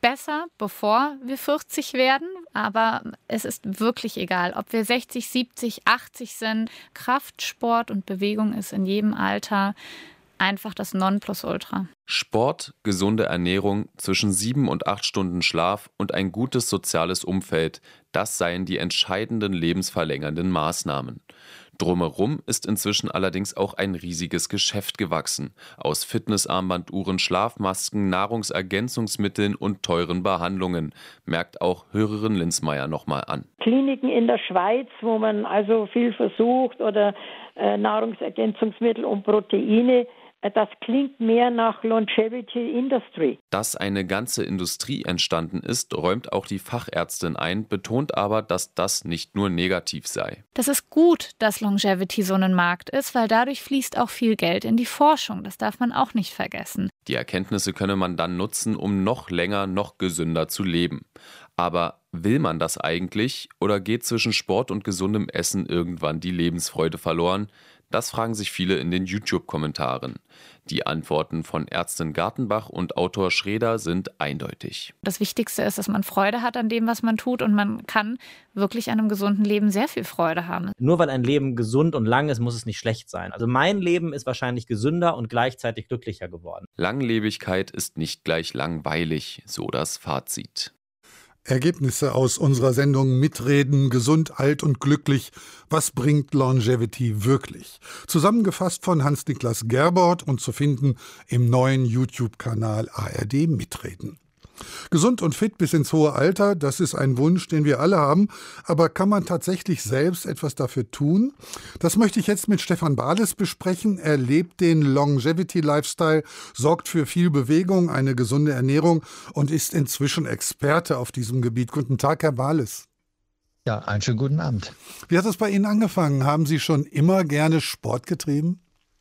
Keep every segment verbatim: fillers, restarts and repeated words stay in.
besser, bevor wir vierzig werden, aber es ist wirklich egal, ob wir sechzig, siebzig, achtzig sind. Kraft, Sport und Bewegung ist in jedem Alter einfach das Nonplusultra. Sport, gesunde Ernährung, zwischen sieben und acht Stunden Schlaf und ein gutes soziales Umfeld, das seien die entscheidenden lebensverlängernden Maßnahmen. Drumherum ist inzwischen allerdings auch ein riesiges Geschäft gewachsen. Aus Fitnessarmbanduhren, Schlafmasken, Nahrungsergänzungsmitteln und teuren Behandlungen, merkt auch Hörerin Linsmeier nochmal an. Kliniken in der Schweiz, wo man also viel versucht, oder äh, Nahrungsergänzungsmittel und Proteine. Das klingt mehr nach Longevity Industry. Dass eine ganze Industrie entstanden ist, räumt auch die Fachärztin ein, betont aber, dass das nicht nur negativ sei. Das ist gut, dass Longevity so ein Markt ist, weil dadurch fließt auch viel Geld in die Forschung. Das darf man auch nicht vergessen. Die Erkenntnisse könne man dann nutzen, um noch länger, noch gesünder zu leben. Aber will man das eigentlich oder geht zwischen Sport und gesundem Essen irgendwann die Lebensfreude verloren? Das fragen sich viele in den YouTube-Kommentaren. Die Antworten von Ärztin Gartenbach und Autor Schreder sind eindeutig. Das Wichtigste ist, dass man Freude hat an dem, was man tut, und man kann wirklich an einem gesunden Leben sehr viel Freude haben. Nur weil ein Leben gesund und lang ist, muss es nicht schlecht sein. Also mein Leben ist wahrscheinlich gesünder und gleichzeitig glücklicher geworden. Langlebigkeit ist nicht gleich langweilig, so das Fazit. Ergebnisse aus unserer Sendung Mitreden, gesund, alt und glücklich. Was bringt Longevity wirklich? Zusammengefasst von Hans-Niklas Gerbort und zu finden im neuen YouTube-Kanal A R D Mitreden. Gesund und fit bis ins hohe Alter, das ist ein Wunsch, den wir alle haben. Aber kann man tatsächlich selbst etwas dafür tun? Das möchte ich jetzt mit Stefan Bales besprechen. Er lebt den Longevity-Lifestyle, sorgt für viel Bewegung, eine gesunde Ernährung und ist inzwischen Experte auf diesem Gebiet. Guten Tag, Herr Bales. Ja, einen schönen guten Abend. Wie hat es bei Ihnen angefangen? Haben Sie schon immer gerne Sport getrieben?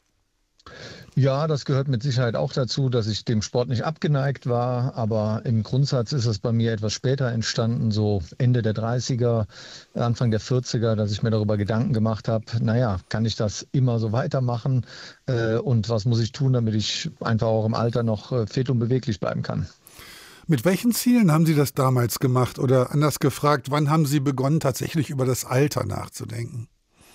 Ja, das gehört mit Sicherheit auch dazu, dass ich dem Sport nicht abgeneigt war. Aber im Grundsatz ist es bei mir etwas später entstanden, so Ende der dreißiger, Anfang der vierziger, dass ich mir darüber Gedanken gemacht habe, naja, kann ich das immer so weitermachen? Äh, und was muss ich tun, damit ich einfach auch im Alter noch äh, fit und beweglich bleiben kann? Mit welchen Zielen haben Sie das damals gemacht? Oder anders gefragt, wann haben Sie begonnen, tatsächlich über das Alter nachzudenken?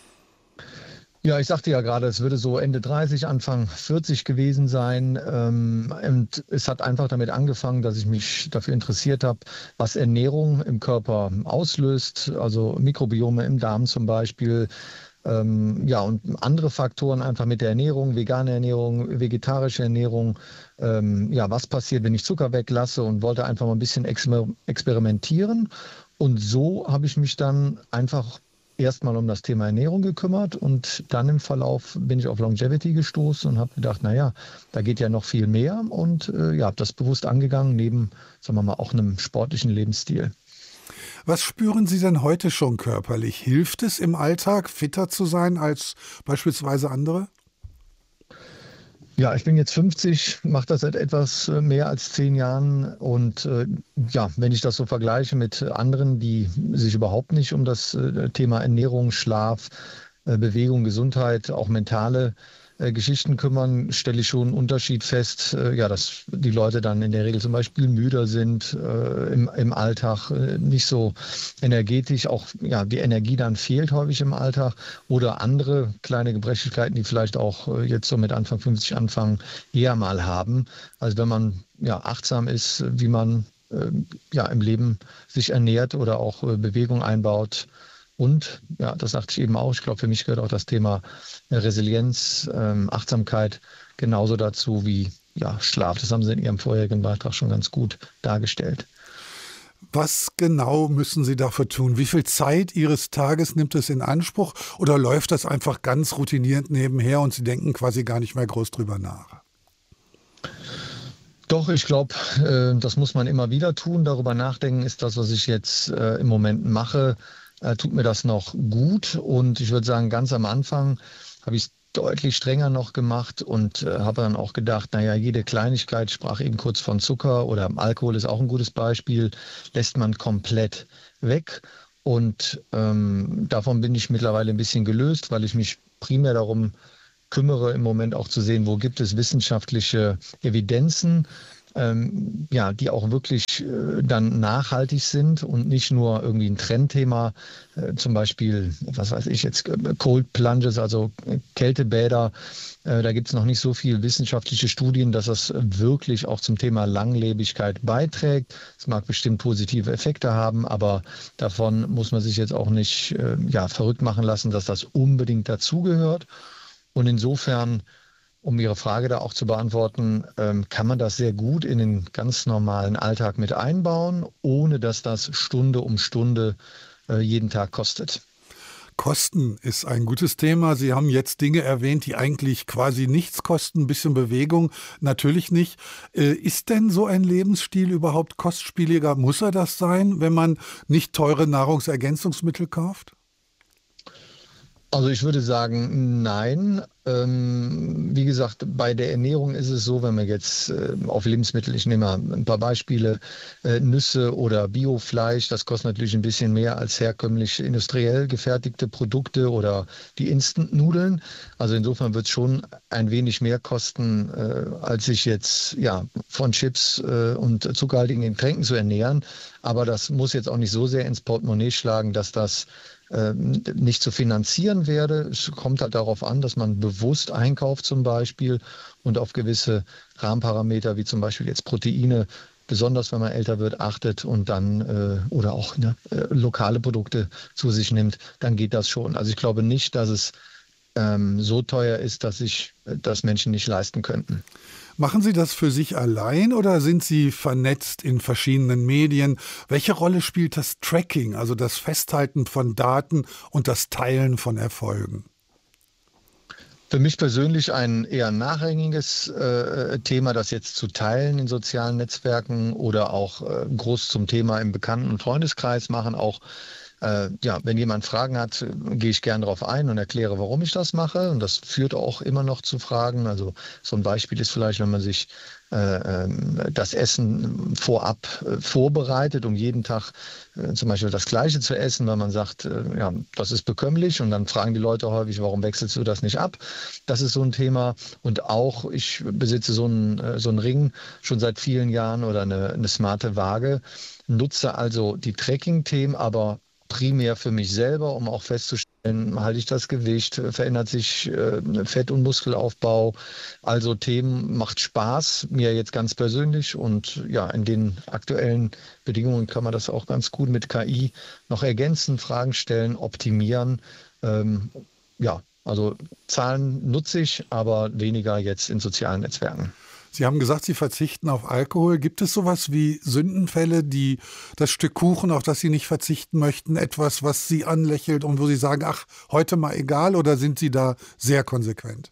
Ja, ich sagte ja gerade, es würde so Ende dreißig, Anfang vierzig gewesen sein. Ähm, und es hat einfach damit angefangen, dass ich mich dafür interessiert habe, was Ernährung im Körper auslöst. Also Mikrobiome im Darm zum Beispiel. Ähm, ja, und andere Faktoren einfach mit der Ernährung, vegane Ernährung, vegetarische Ernährung. Ähm, ja, was passiert, wenn ich Zucker weglasse, und wollte einfach mal ein bisschen exper- experimentieren. Und so habe ich mich dann einfach erstmal um das Thema Ernährung gekümmert, und dann im Verlauf bin ich auf Longevity gestoßen und habe gedacht, naja, da geht ja noch viel mehr, und äh, ja, habe das bewusst angegangen, neben, sagen wir mal, auch einem sportlichen Lebensstil. Was spüren Sie denn heute schon körperlich? Hilft es im Alltag, fitter zu sein als beispielsweise andere? Ja, ich bin jetzt fünfzig, mache das seit etwas mehr als zehn Jahren, und äh, ja, wenn ich das so vergleiche mit anderen, die sich überhaupt nicht um das äh, Thema Ernährung, Schlaf, äh, Bewegung, Gesundheit, auch mentale äh, Geschichten kümmern, stelle ich schon einen Unterschied fest, äh, ja, dass die Leute dann in der Regel zum Beispiel müder sind äh, im, im Alltag, äh, nicht so energetisch, auch ja, die Energie dann fehlt häufig im Alltag, oder andere kleine Gebrechlichkeiten, die vielleicht auch äh, jetzt so mit Anfang fünfzig anfangen, eher mal haben. Also wenn man ja achtsam ist, wie man äh, ja im Leben sich ernährt oder auch äh, Bewegung einbaut. Und, ja, das sagte ich eben auch, ich glaube, für mich gehört auch das Thema Resilienz, ähm, Achtsamkeit genauso dazu wie ja, Schlaf. Das haben Sie in Ihrem vorherigen Beitrag schon ganz gut dargestellt. Was genau müssen Sie dafür tun? Wie viel Zeit Ihres Tages nimmt es in Anspruch? Oder läuft das einfach ganz routiniert nebenher und Sie denken quasi gar nicht mehr groß drüber nach? Doch, ich glaube, äh, das muss man immer wieder tun. Darüber nachdenken ist das, was ich jetzt äh, im Moment mache. Äh, tut mir das noch gut, und ich würde sagen, ganz am Anfang habe ich es deutlich strenger noch gemacht und äh, habe dann auch gedacht, naja, jede Kleinigkeit, ich sprach eben kurz von Zucker oder Alkohol ist auch ein gutes Beispiel, lässt man komplett weg, und ähm, davon bin ich mittlerweile ein bisschen gelöst, weil ich mich primär darum kümmere, im Moment auch zu sehen, wo gibt es wissenschaftliche Evidenzen, ähm, ja, die auch wirklich äh, dann nachhaltig sind und nicht nur irgendwie ein Trendthema, äh, zum Beispiel, was weiß ich jetzt, Cold Plunges, also Kältebäder. Äh, da gibt es noch nicht so viel wissenschaftliche Studien, dass das wirklich auch zum Thema Langlebigkeit beiträgt. Es mag bestimmt positive Effekte haben, aber davon muss man sich jetzt auch nicht äh, ja, verrückt machen lassen, dass das unbedingt dazugehört. Und insofern, um Ihre Frage da auch zu beantworten, ähm, kann man das sehr gut in den ganz normalen Alltag mit einbauen, ohne dass das Stunde um Stunde äh, jeden Tag kostet. Kosten ist ein gutes Thema. Sie haben jetzt Dinge erwähnt, die eigentlich quasi nichts kosten. Ein bisschen Bewegung natürlich nicht. Äh, ist denn so ein Lebensstil überhaupt kostspieliger? Muss er das sein, wenn man nicht teure Nahrungsergänzungsmittel kauft? Also ich würde sagen, nein. Ähm, wie gesagt, bei der Ernährung ist es so, wenn man jetzt äh, auf Lebensmittel, ich nehme mal ein paar Beispiele, äh, Nüsse oder Biofleisch, das kostet natürlich ein bisschen mehr als herkömmlich industriell gefertigte Produkte oder die Instant-Nudeln. Also insofern wird es schon ein wenig mehr kosten, äh, als sich jetzt ja, von Chips äh, und zuckerhaltigen Getränken zu ernähren. Aber das muss jetzt auch nicht so sehr ins Portemonnaie schlagen, dass das nicht zu finanzieren werde. Es kommt halt darauf an, dass man bewusst einkauft zum Beispiel und auf gewisse Rahmenparameter wie zum Beispiel jetzt Proteine, besonders wenn man älter wird, achtet und dann äh, oder auch ne, äh, lokale Produkte zu sich nimmt, dann geht das schon. Also ich glaube nicht, dass es ähm, so teuer ist, dass sich das Menschen nicht leisten könnten. Machen Sie das für sich allein oder sind Sie vernetzt in verschiedenen Medien? Welche Rolle spielt das Tracking, also das Festhalten von Daten und das Teilen von Erfolgen? Für mich persönlich ein eher nachrangiges äh, Thema, das jetzt zu teilen in sozialen Netzwerken oder auch äh, groß zum Thema im Bekannten- und Freundeskreis machen. Auch Äh, ja, wenn jemand Fragen hat, gehe ich gern darauf ein und erkläre, warum ich das mache. Und das führt auch immer noch zu Fragen. Also so ein Beispiel ist vielleicht, wenn man sich äh, das Essen vorab äh, vorbereitet, um jeden Tag äh, zum Beispiel das Gleiche zu essen, weil man sagt, äh, ja, das ist bekömmlich. Und dann fragen die Leute häufig, warum wechselst du das nicht ab? Das ist so ein Thema. Und auch, ich besitze so einen, äh, so einen Ring schon seit vielen Jahren oder eine, eine smarte Waage, nutze also die Tracking-Themen, aber primär für mich selber, um auch festzustellen, halte ich das Gewicht, verändert sich äh, Fett- und Muskelaufbau. Also Themen macht Spaß, mir jetzt ganz persönlich. Und ja, in den aktuellen Bedingungen kann man das auch ganz gut mit K I noch ergänzen, Fragen stellen, optimieren. Ähm, ja, also Zahlen nutze ich, aber weniger jetzt in sozialen Netzwerken. Sie haben gesagt, Sie verzichten auf Alkohol. Gibt es sowas wie Sündenfälle, die das Stück Kuchen, auf das Sie nicht verzichten möchten, etwas, was Sie anlächelt und wo Sie sagen, ach, heute mal egal, oder sind Sie da sehr konsequent?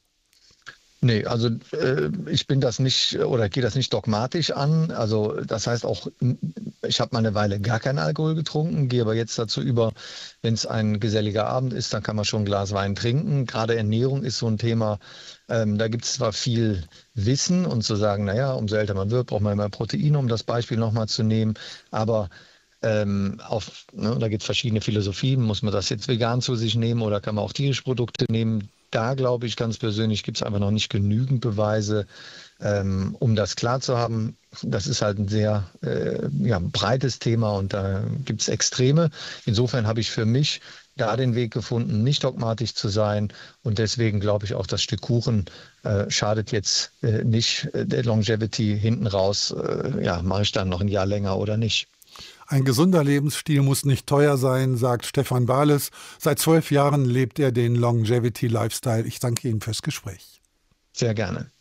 Nee, also äh, ich bin das nicht oder gehe das nicht dogmatisch an. Also das heißt auch, ich habe mal eine Weile gar keinen Alkohol getrunken, gehe aber jetzt dazu über, wenn es ein geselliger Abend ist, dann kann man schon ein Glas Wein trinken. Gerade Ernährung ist so ein Thema, ähm, da gibt es zwar viel Wissen und zu sagen, naja, umso älter man wird, braucht man immer Proteine, um das Beispiel nochmal zu nehmen, aber ähm, auf, ne, da gibt es verschiedene Philosophien, muss man das jetzt vegan zu sich nehmen oder kann man auch tierische Produkte nehmen? Da glaube ich ganz persönlich, gibt es einfach noch nicht genügend Beweise, ähm, um das klar zu haben. Das ist halt ein sehr äh, ja, breites Thema und da gibt es Extreme. Insofern habe ich für mich da den Weg gefunden, nicht dogmatisch zu sein. Und deswegen glaube ich auch, das Stück Kuchen äh, schadet jetzt äh, nicht der Longevity hinten raus. Äh, ja, mache ich dann noch ein Jahr länger oder nicht. Ein gesunder Lebensstil muss nicht teuer sein, sagt Stefan Bales. Seit zwölf Jahren lebt er den Longevity-Lifestyle. Ich danke Ihnen fürs Gespräch. Sehr gerne.